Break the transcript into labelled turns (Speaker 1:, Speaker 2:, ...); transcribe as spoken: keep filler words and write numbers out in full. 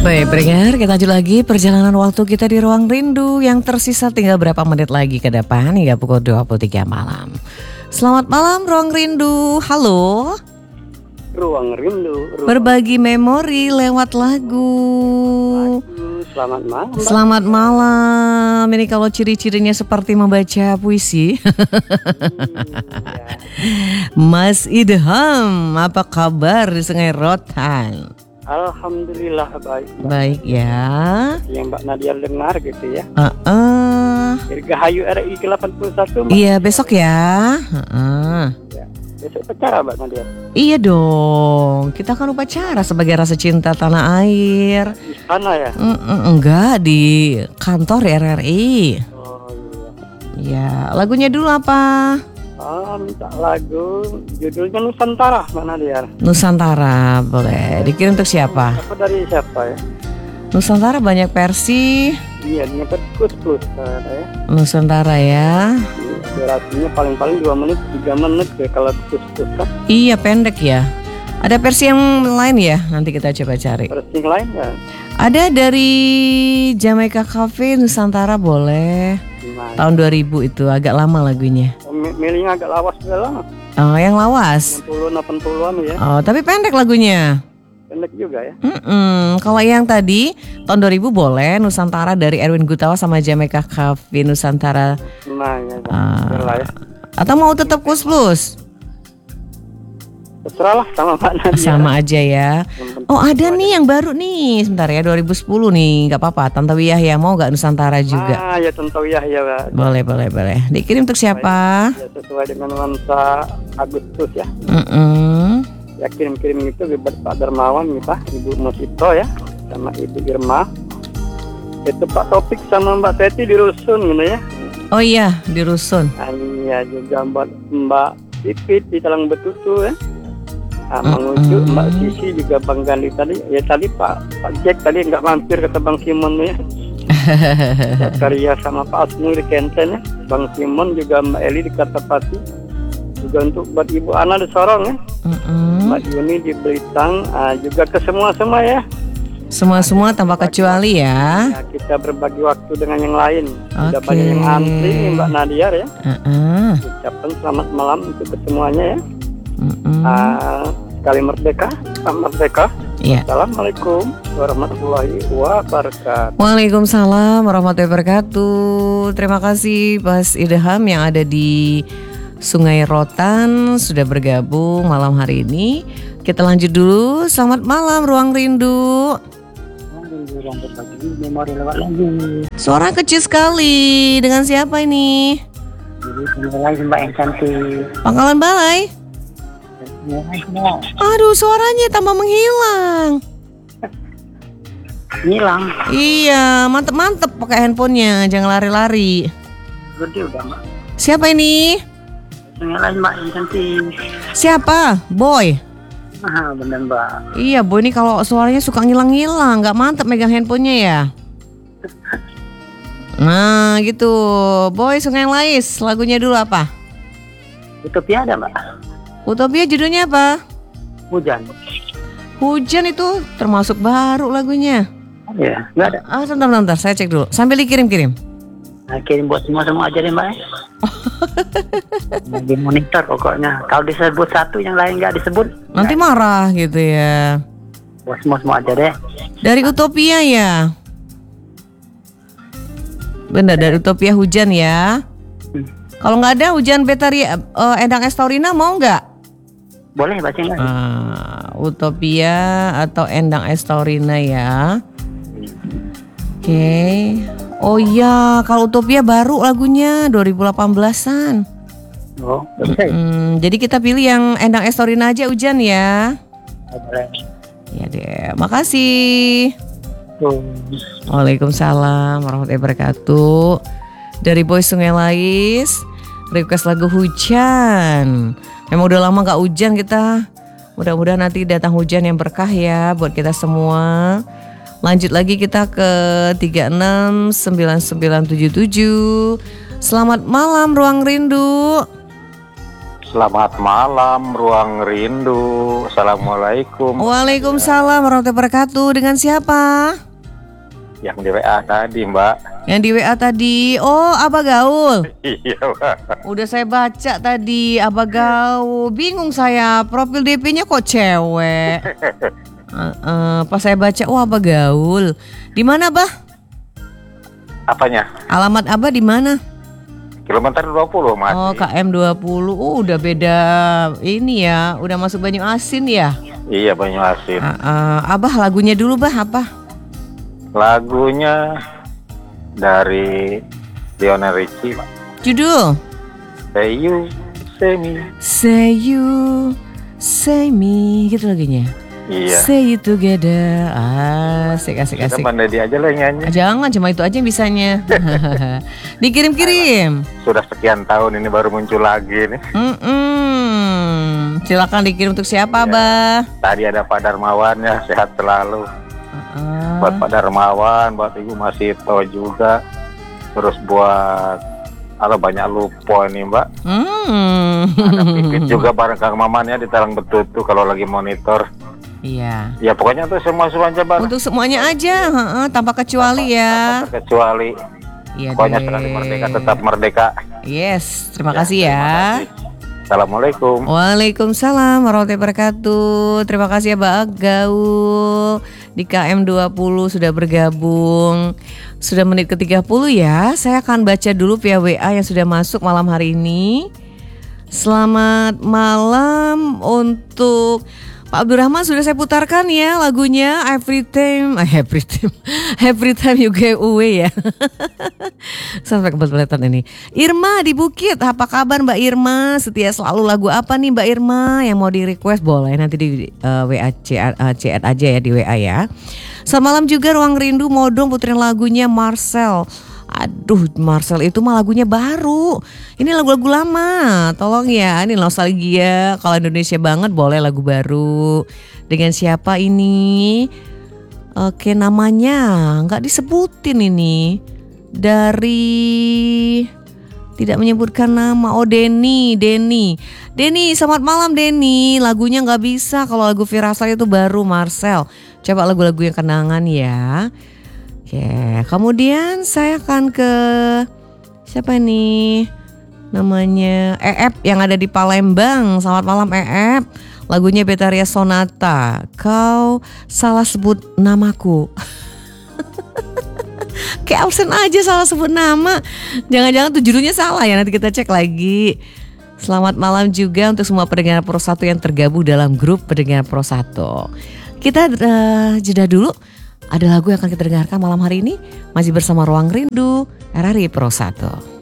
Speaker 1: Baik, pendengar, kita lanjut lagi perjalanan waktu kita di Ruang Rindu yang tersisa tinggal berapa menit lagi ke depan hingga pukul dua puluh tiga malam. Selamat malam Ruang Rindu. Halo.
Speaker 2: Ruang Rindu. Ruang
Speaker 1: Berbagi memori lewat lagu.
Speaker 2: lagu. Selamat malam. Mbak.
Speaker 1: Selamat malam. Ini kalau ciri-cirinya seperti membaca puisi.
Speaker 2: Hmm, ya.
Speaker 1: Mas Idham, apa kabar di Sungai Rotan?
Speaker 2: Alhamdulillah baik. Mbak.
Speaker 1: Baik ya.
Speaker 2: Yang Mbak Nadia dengar gitu ya.
Speaker 1: Uh-uh.
Speaker 2: Dirgahayu R I ke delapan puluh satu. Mbak.
Speaker 1: Iya besok ya. Uh-uh.
Speaker 2: Ya. Besok upacara Mbak Nadia.
Speaker 1: Iya dong. Kita kan upacara sebagai rasa cinta tanah air.
Speaker 2: Di sana ya.
Speaker 1: Mm-mm, enggak di kantor R R I.
Speaker 2: Oh iya.
Speaker 1: Ya lagunya dulu apa?
Speaker 2: Oh, minta lagu judulnya Nusantara Mbak Nadia.
Speaker 1: Nusantara boleh. Dikirim untuk siapa?
Speaker 2: Apa dari siapa ya?
Speaker 1: Nusantara banyak versi.
Speaker 2: Iya, ini plus plus ya.
Speaker 1: Nusantara ya.
Speaker 2: Durasinya paling-paling dua menit, tiga menit ya kalau plus plus kan.
Speaker 1: Iya pendek ya. Ada versi yang lain ya? Nanti kita coba cari.
Speaker 2: Versi yang lain ya.
Speaker 1: Ada dari Jamaica Cafe Nusantara boleh.
Speaker 2: Nah,
Speaker 1: Tahun dua ribu itu agak lama lagunya.
Speaker 2: milihnya agak lawas juga lah.
Speaker 1: Oh, yang lawas.
Speaker 2: enam puluh delapan puluhan ya.
Speaker 1: Oh, tapi pendek lagunya.
Speaker 2: Pendek juga ya.
Speaker 1: Mm-mm. Kalau yang tadi tahun dua ribu boleh Nusantara dari Erwin Gutawa sama Jamaica Cafe Nusantara.
Speaker 2: Nah, ya.
Speaker 1: Ah.
Speaker 2: Terserah ya.
Speaker 1: Atau mau tetap Kus Plus?
Speaker 2: Terserah lah sama Mbak Nadia.
Speaker 1: Sama aja ya.
Speaker 2: Yang penting
Speaker 1: Oh, ada
Speaker 2: itu
Speaker 1: nih yang baru nih. Sebentar ya, dua ribu sepuluh nih. Gak apa-apa. Tante Wiyah ya mau gak Nusantara juga?
Speaker 2: Ah, ya tentu ya ya. Mbak.
Speaker 1: Boleh, boleh, boleh. Dikirim untuk siapa?
Speaker 2: Ya sesuai dengan nuansa Agustus ya.
Speaker 1: Mm-mm.
Speaker 2: Ya kirim-kirim itu buat Pak Dermawan kita, Ibu Musito ya, sama Ibu Irma. Itu Pak Topik sama Mbak Teti di Rusun gitu ya.
Speaker 1: Oh iya, di Rusun.
Speaker 2: Ah, iya juga buat Mbak Pipit di Talang Betutu ya. Nah, menguju Mbak Sisi juga Bang Gandhi tadi. Ya tadi Pak Pak Jack tadi nggak mampir kata Bang Simon ya. Karya sama Pak Asnu di Kenten ya. Bang Simon juga Mbak Eli di Kartapati. Juga untuk buat Ibu Ana di Sorong ya.
Speaker 1: Mm-mm.
Speaker 2: Mbak Yuni di Belitang. Ah, juga ke semua-semua ya.
Speaker 1: Semua-semua tanpa kecuali ya.
Speaker 2: Ya, kita berbagi waktu dengan yang lain. Sudah
Speaker 1: Oke.
Speaker 2: banyak yang antri nih Mbak Nadia ya.
Speaker 1: Uh-uh.
Speaker 2: Ucapkan selamat malam untuk kesemuanya ya.
Speaker 1: Mm-mm.
Speaker 2: Ah, sekali merdeka, selamat merdeka.
Speaker 1: Iya.
Speaker 2: Assalamualaikum warahmatullahi wabarakatuh.
Speaker 1: Waalaikumsalam warahmatullahi wabarakatuh. Terima kasih Mas Idham yang ada di Sungai Rotan sudah bergabung malam hari ini. Kita lanjut dulu. Selamat malam Ruang Rindu.
Speaker 2: Memori lewat lagi.
Speaker 1: Suara kecil sekali. Dengan siapa ini?
Speaker 2: Jadi mulai Mbak yang cantik.
Speaker 1: Pangkalan Balai.
Speaker 2: Mulai semua.
Speaker 1: Aduh, suaranya tambah menghilang.
Speaker 2: Hilang.
Speaker 1: Iya, mantep-mantep pakai handphonenya, jangan lari-lari.
Speaker 2: Gede udah Mbak.
Speaker 1: Siapa ini?
Speaker 2: Yang lain Mbak yang cantik.
Speaker 1: Siapa? Boy.
Speaker 2: Ah bener Mbak.
Speaker 1: Iya, Boy ini kalau suaranya suka ngilang-ngilang, nggak mantep megang handphonenya ya. Nah, gitu. Boy Sungai Lais, lagunya dulu apa?
Speaker 2: Utopia ada Mbak.
Speaker 1: Utopia judulnya apa?
Speaker 2: Hujan.
Speaker 1: Hujan itu termasuk baru lagunya.
Speaker 2: Ya, nggak ada.
Speaker 1: Ah, sebentar, sebentar, saya cek dulu. Sambil dikirim-kirim.
Speaker 2: Nah, kirim buat semua-semua aja deh Mbak. Di monitor pokoknya. Kalau disebut satu yang lain nggak disebut,
Speaker 1: Nanti marah gitu ya.
Speaker 2: buat semua-semua aja deh.
Speaker 1: Dari Utopia ya. Benar, dari Utopia Hujan ya.
Speaker 2: Hmm.
Speaker 1: Kalau nggak ada Hujan Betari eh, Endang Estorina mau nggak?
Speaker 2: Boleh baca nggak?
Speaker 1: Ah, Utopia atau Endang Estorina ya. Oke. Oh iya, kalau Utopia baru lagunya dua ribu delapan belasan.
Speaker 2: Oh, boleh.
Speaker 1: Hmm, jadi kita pilih yang Endang Estorina aja Hujan ya.
Speaker 2: Boleh.
Speaker 1: Ya deh, makasih.
Speaker 2: Tuh.
Speaker 1: Waalaikumsalam warahmatullahi wabarakatuh. Dari Boy Sungai Lais, request lagu Hujan. Memang udah lama gak hujan kita. Mudah-mudahan nanti datang hujan yang berkah ya buat kita semua. Lanjut lagi kita ke tiga enam sembilan sembilan tujuh tujuh. Selamat malam Ruang Rindu.
Speaker 3: Selamat malam, Ruang Rindu. Assalamualaikum.
Speaker 1: Waalaikumsalam warahmatullahi wabarakatuh. Dengan siapa?
Speaker 3: Yang di W A tadi, Mbak.
Speaker 1: Yang di W A tadi. Oh, Abah Gaul.
Speaker 3: Iya, Mbak.
Speaker 1: Udah saya baca tadi, Abah Gaul. Bingung saya, profil D P-nya kok cewek. Uh, uh, pas saya baca, oh Abah Gaul. Di mana, Bah?
Speaker 3: Apanya?
Speaker 1: Alamat Abah di mana?
Speaker 3: Kilometer dua puluh, Mas.
Speaker 1: Oh, K M dua puluh. Oh, udah beda ini ya. Udah masuk Banyu Asin ya?
Speaker 3: Iya, Banyu Asin.
Speaker 1: Uh, uh, Abah lagunya dulu, Bah, apa?
Speaker 3: Lagunya dari Lionel Richie, Pak.
Speaker 1: Judul?
Speaker 3: Say You, Say Me.
Speaker 1: Say You, Say Me. Gitu lagunya.
Speaker 3: Iya.
Speaker 1: Say it together. Asik, asik,
Speaker 3: Kita
Speaker 1: asik.
Speaker 3: Mbak Dedi aja lah yang nyanyi.
Speaker 1: Jangan, cuma itu aja yang bisanya. Dikirim-kirim.
Speaker 3: Sudah sekian tahun ini baru muncul lagi nih.
Speaker 1: Mm-mm. Silakan dikirim untuk siapa,
Speaker 3: Ya.
Speaker 1: Bah?
Speaker 3: Tadi ada Pak Darmawan ya, sehat selalu.
Speaker 1: Uh,
Speaker 3: Buat Pak Darmawan, buat Ibu Masito juga. Terus buat kalau banyak lupa nih, Mbak.
Speaker 1: mm.
Speaker 3: Ada Pipit juga bareng Kang Maman ya di Talang Betutu kalau lagi monitor.
Speaker 1: Iya.
Speaker 3: Ya pokoknya tuh semua semua aja, Bang.
Speaker 1: Untuk semuanya aja, heeh, tanpa kecuali ya.
Speaker 3: Tanpa kecuali.
Speaker 1: Iya
Speaker 3: Pokoknya
Speaker 1: deh.
Speaker 3: sekali merdeka tetap merdeka.
Speaker 1: Yes, terima
Speaker 3: Ya,
Speaker 1: kasih ya.
Speaker 3: terima kasih. Assalamualaikum.
Speaker 1: Waalaikumsalam warahmatullahi wabarakatuh. Terima kasih ya Mbak Gaul. Di K M dua puluh sudah bergabung. Sudah menit ke tiga puluh ya. Saya akan baca dulu via W A yang sudah masuk malam hari ini. Selamat malam untuk Pak Abdurrahman, sudah saya putarkan ya lagunya Every Time, eh, Every Time, Every Time You Get Away ya. Sampai kebeletan ini. Irma di Bukit, apa kabar Mbak Irma? Setia selalu lagu apa nih Mbak Irma yang mau di request? Boleh nanti di uh, W A chat uh, chat aja ya di W A ya. Selamat malam juga Ruang Rindu, mau dong puterin lagunya Marcel. Aduh, Marcel itu mah lagunya baru. Ini lagu-lagu lama. Tolong ya, ini nostalgia. Kalau Indonesia banget boleh lagu baru. Dengan siapa ini? Oke, namanya nggak disebutin ini. Dari tidak menyebutkan nama. Oh, Denny, Denny. Denny, selamat malam Denny. Lagunya nggak bisa. Kalau lagu Firasat itu baru Marcel. Coba lagu-lagu yang kenangan ya. Oke, kemudian saya akan ke siapa nih? Namanya E F yang ada di Palembang. Selamat malam E F. Lagunya Betaria Sonata. Kau salah sebut namaku. Kayak absen aja salah sebut nama. Jangan-jangan tuh judulnya salah ya, nanti kita cek lagi. Selamat malam juga untuk semua pendengar Pro satu yang tergabung dalam grup pendengar Pro satu. Kita uh, jeda dulu. Ada lagu yang akan kita dengarkan malam hari ini. Masih bersama Ruang Rindu R R I Pro satu.